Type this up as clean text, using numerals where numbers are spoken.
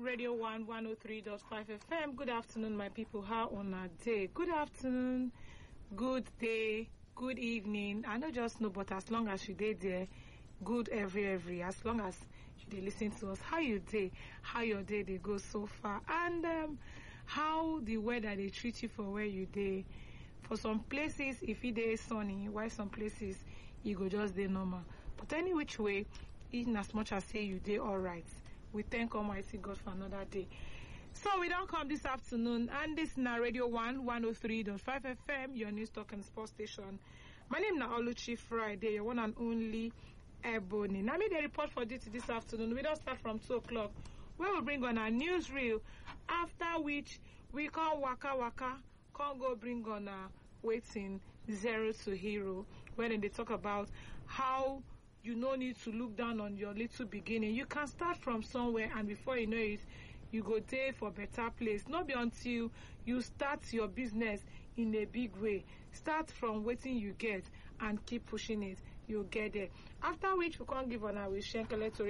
Radio 103.5 FM. Good afternoon, my people. How on a day? Good afternoon, good day, good evening. I know just know, but as long as you did there, good every. As long as you did listen to us, how you day, how your day they go so far, and how the weather they treat you for where you day. For some places, if it is sunny, while some places you go just day normal. But any which way, in as much as say you day all right. We thank Almighty God for another day. So we don't come this afternoon, and this na Radio 103.5 FM, your news talk and sports station. My name na Oluchi Friday, your one and only Ebony. Now me the report for duty this afternoon. We don't start from 2 o'clock. Where we bring on our newsreel, after which we call waka, can't go bring on our waiting zero to hero, when they talk about how you no need to look down on your little beginning. You can start from somewhere, and before you know it, you go there for better place. Not be until you start your business in a big way. Start from waiting you get and keep pushing it. You'll get there. After which we can't give on our Shenkele to